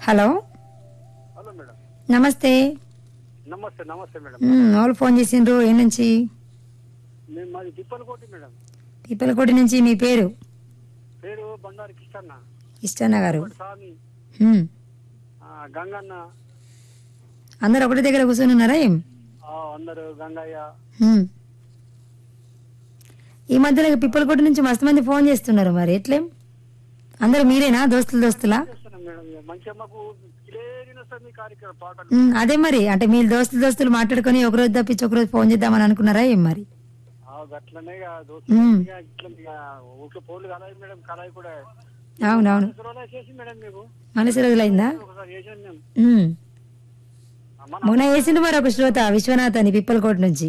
Hello hello madam. నమస్తే. నమస్తే నమస్తే మేడం. వాళ్ళు ఫోన్ చేసిండ్రు ఏ నుంచి? మేము మాది తిప్పలకోటి మేడం. తిప్పలకోటి నుంచి. మీ పేరు? పేరు బండారి కిష్టన్న. ఇష్టన్న గారు. స్వామి ఉమ్. గంగన్న. అందరు ఒకటి దగ్గర కూర్చొని ఉన్నారా ఏం? అందరు గంగయ్య. ఉమ్. ఈ మధ్యలో పిప్పలకోటి నుంచి మస్తు మంది ఫోన్ చేస్తున్నారు, మరి ఎట్లేం? అందరు మీరేనా? దోస్తులా? చేస్తున్నాం మేడం. మంచిగా మాకు క్లియర్గా వస్తుంది మీ కార్యక్రమం పాటలు. అదే మరి, అంటే మీ దోస్తులు మాట్లాడుకొని ఒకరోజు తప్పించి ఒకరోజు ఫోన్ చేద్దామని అనుకున్నారా ఏం మరి? గట్లనే దోస్తులు ఇట్లా ఊరికే ఫోన్లు కలాయి మేడం. కలాయి కూడా అవునవును. చేసి మేడం మీకు మనసు రోజులైందా? ఒకసారి చేసాను మేము. మొన్న వేసిండు మరి ఒక శ్రోత విశ్వనాథ్ అని పిప్పలకోట నుంచి.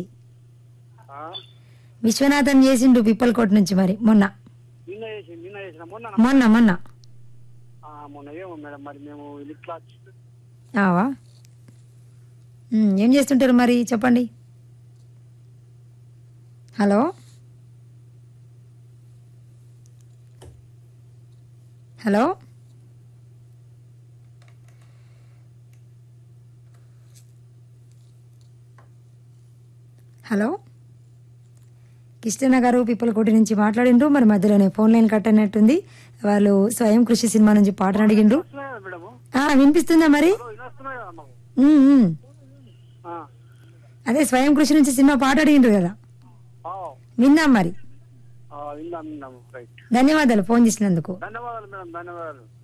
విశ్వనాథన్ చేసిండు పిప్పలకోట నుంచి మరి మొన్న నిన్న చేసిన మొన్న మొన్న మొన్న ఏమో మేడం. మరి మేము ఇట్లా ఆవా. ఏం చేస్తుంటారు మరి చెప్పండి. హలో హలో హలో కిష్టన్న గారు పిప్పలకోటి నుంచి మాట్లాడిండ్రు. మరి మధ్యలోనే ఫోన్ లైన్ కట్ అయినట్టుంది. వాళ్ళు స్వయం కృషి సినిమా నుంచి పాటను అడిగిండ్రు. వినిపిస్తుందా మరి? అదే స్వయం కృషి నుంచి సినిమా పాట అడిగిండ్రు కదా, విందాం మరి. ధన్యవాదాలు ఫోన్ చేసినందుకు. ధన్యవాదాలు మేడం. ధన్యవాదాలు.